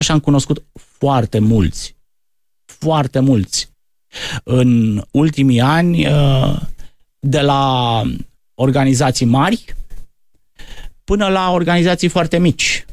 Și am cunoscut foarte mulți. În ultimii ani, de la organizații mari până la organizații foarte mici.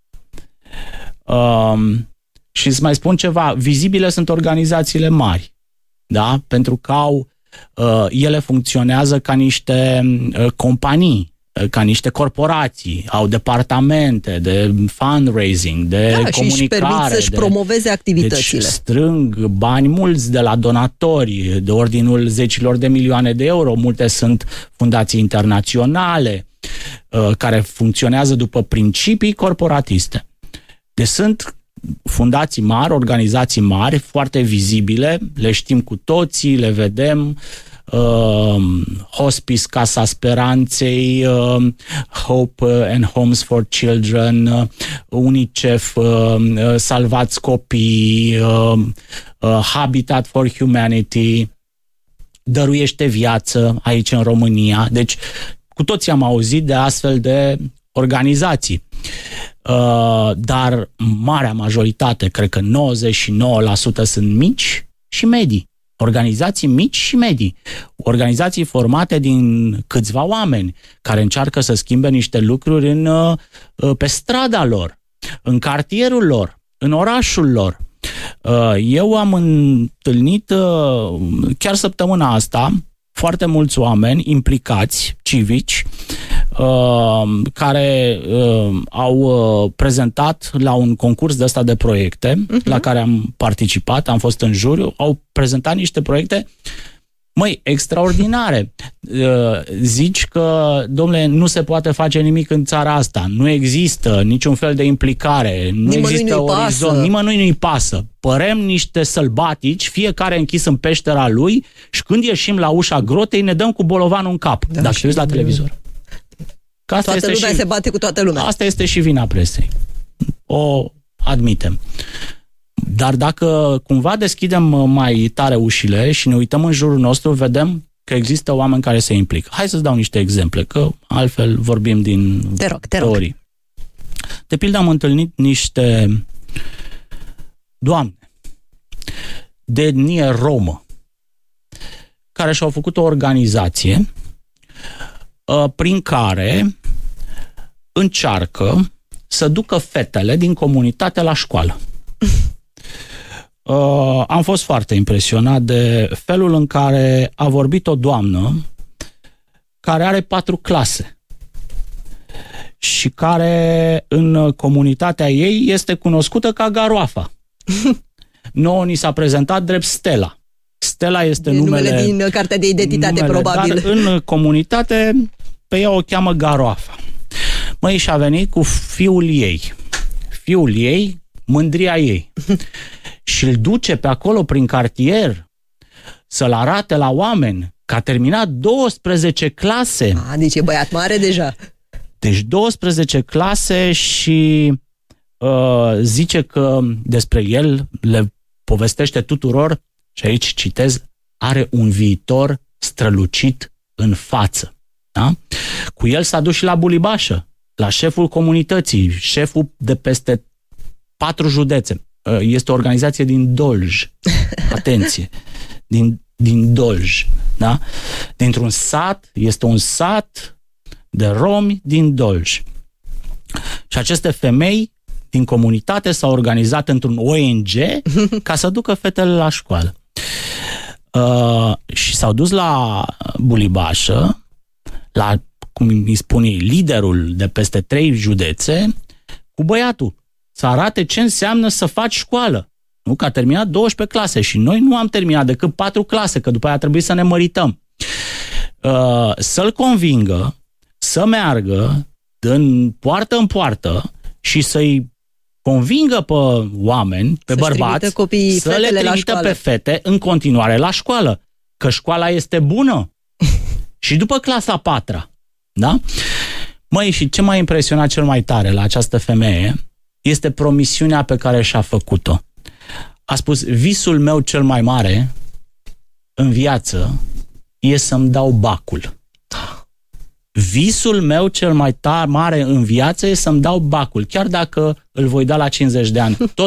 Și îți mai spun ceva, vizibile sunt organizațiile mari, da? Pentru că ele funcționează ca niște companii, ca niște corporații, au departamente de fundraising, de comunicare. Și își permit să-și promoveze activitățile. Deci strâng bani mulți de la donatori, de ordinul zecilor de milioane de euro. Multe sunt fundații internaționale care funcționează după principii corporatiste. Deci sunt fundații mari, organizații mari, foarte vizibile, le știm cu toții, le vedem, Hospice Casa Speranței, Hope and Homes for Children, UNICEF, Salvați Copii, Habitat for Humanity, Dăruiește Viață aici în România. Deci cu toții am auzit de astfel de organizații. Dar marea majoritate, cred că 99% sunt mici și medii. Organizații mici și medii. Organizații formate din câțiva oameni care încearcă să schimbe niște lucruri pe strada lor, în cartierul lor, în orașul lor. Eu am întâlnit chiar săptămâna asta foarte mulți oameni implicați, civici, care au prezentat la un concurs de ăsta de proiecte, la care am participat, am fost în juriu, au prezentat niște proiecte, extraordinare. Zici că, domnule, nu se poate face nimic în țara asta, nu există niciun fel de implicare, nu există orizont, nimănui nu-i pasă. Părem niște sălbatici, fiecare închis în peștera lui și când ieșim la ușa grotei ne dăm cu bolovanul în cap, dacă te uiți la televizor. Toată lumea se bate cu toată lumea. Asta este și vina presei. O admitem. Dar dacă cumva deschidem mai tare ușile și ne uităm în jurul nostru, vedem că există oameni care se implică. Hai să-ți dau niște exemple, că altfel vorbim din teorii. De pildă am întâlnit niște doamne de etnie romă care și-au făcut o organizație prin care încearcă să ducă fetele din comunitate la școală. Am fost foarte impresionat de felul în care a vorbit o doamnă care are 4 clase și care în comunitatea ei este cunoscută ca Garoafa. Nouă ni s-a prezentat drept Stella. Stella este numele din cartea de identitate, probabil. Dar în comunitate pe ea o cheamă Garoafa. Și a venit cu fiul ei, mândria ei. Și îl duce pe acolo prin cartier să-l arate la oameni că a terminat 12 clase. Deci e băiat mare deja. Deci 12 clase și zice că despre el le povestește tuturor, și aici citez, are un viitor strălucit în față. Da? Cu el s-a dus și la Bulibașă, la șeful comunității, șeful de peste 4 județe. Este o organizație din Dolj. Atenție! Din Dolj. Da? Dintr-un sat, este un sat de romi din Dolj. Și aceste femei din comunitate s-au organizat într-un ONG ca să ducă fetele la școală. Și s-au dus la Bulibașă, la, cum îi spune, liderul de peste 3 județe, cu băiatul, să arate ce înseamnă să faci școală. Nu? Că a terminat 12 clase și noi nu am terminat decât 4 clase, că după aia a trebuit să ne mărităm. Să-l convingă să meargă din poartă în poartă și să-i convingă pe oameni, pe bărbați, să le trimită pe fete în continuare la școală. Că școala este bună. Și după clasa 4-a. Da? Și ce m-a impresionat cel mai tare la această femeie este promisiunea pe care și-a făcut-o. A spus, visul meu cel mai mare în viață e să-mi dau bacul. Visul meu cel mai mare în viață e să-mi dau bacul, chiar dacă îl voi da la 50 de ani. Tot